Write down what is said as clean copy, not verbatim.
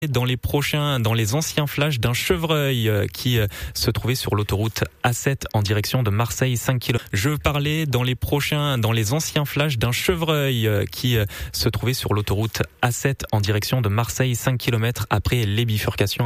Dans les anciens flashs d'un chevreuil qui se trouvait sur l'autoroute A7 en direction de Marseille, 5 km. Je parlais dans les anciens flashs d'un chevreuil qui se trouvait sur l'autoroute A7 en direction de Marseille, 5 km après les bifurcations.